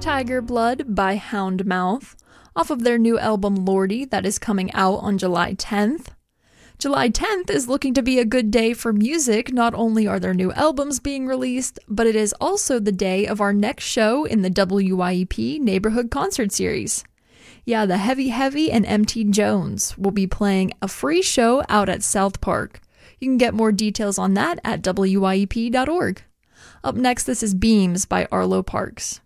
Tiger Blood by Houndmouth, off of their new album Lordy that is coming out on July 10th. July 10th is looking to be a good day for music. Not only are their new albums being released, but it is also the day of our next show in the WYEP Neighborhood Concert Series. Yeah, the Heavy Heavy and MT Jones will be playing a free show out at South Park. You can get more details on that at wyep.org. Up next, this is Beams by Arlo Parks.